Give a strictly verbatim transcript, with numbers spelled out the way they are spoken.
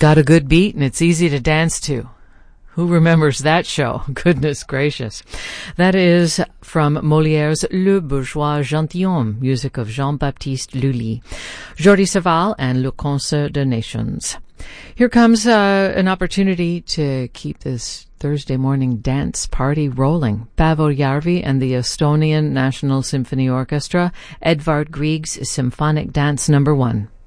got a good beat and it's easy to dance to. Who remembers that show? Goodness gracious. That is from Molière's Le Bourgeois Gentilhomme, music of Jean-Baptiste Lully, Jordi Savall, and Le Concert des Nations. Here comes uh, an opportunity to keep this Thursday morning dance party rolling. Paavo Järvi and the Estonian National Symphony Orchestra, Edvard Grieg's Symphonic Dance Number One.